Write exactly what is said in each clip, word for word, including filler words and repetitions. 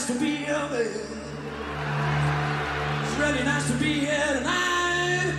to be here, baby. It's really nice to be here tonight.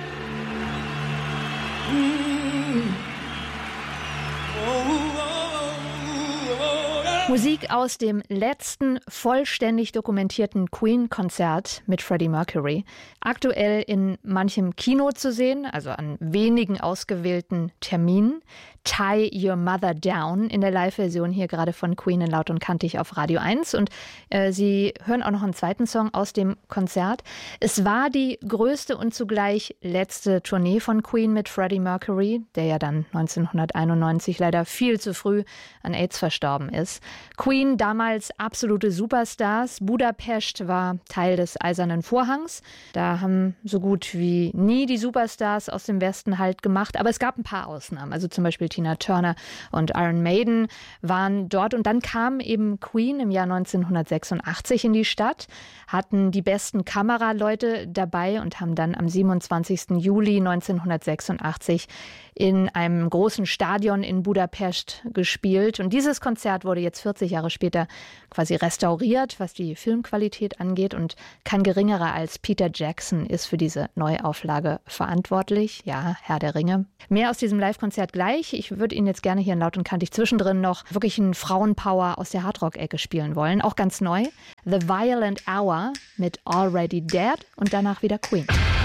Mm. Oh, oh, oh, oh, yeah. Musik aus dem letzten vollständig dokumentierten Queen-Konzert mit Freddie Mercury. Aktuell in manchem Kino zu sehen, also an wenigen ausgewählten Terminen. Tie Your Mother Down in der Live-Version hier gerade von Queen in Laut und Kantig auf Radio eins. Und äh, Sie hören auch noch einen zweiten Song aus dem Konzert. Es war die größte und zugleich letzte Tournee von Queen mit Freddie Mercury, der ja dann neunzehnhunderteinundneunzig leider viel zu früh an AIDS verstorben ist. Queen, damals absolute Superstars. Budapest war Teil des Eisernen Vorhangs. Da haben so gut wie nie die Superstars aus dem Westen Halt gemacht. Aber es gab ein paar Ausnahmen. Also zum Beispiel Tina Turner und Iron Maiden waren dort. Und dann kam eben Queen im Jahr neunzehnhundertsechsundachtzig in die Stadt, hatten die besten Kameraleute dabei und haben dann am siebenundzwanzigsten Juli neunzehnhundertsechsundachtzig in einem großen Stadion in Budapest gespielt. Und dieses Konzert wurde jetzt vierzig Jahre später quasi restauriert, was die Filmqualität angeht. Und kein geringerer als Peter Jackson ist für diese Neuauflage verantwortlich. Ja, Herr der Ringe. Mehr aus diesem Live-Konzert gleich. Ich würde Ihnen jetzt gerne hier in Laut und Kantig zwischendrin noch wirklich einen Frauenpower aus der Hardrock-Ecke spielen wollen. Auch ganz neu. The Violent Hour mit Already Dead und danach wieder Queen.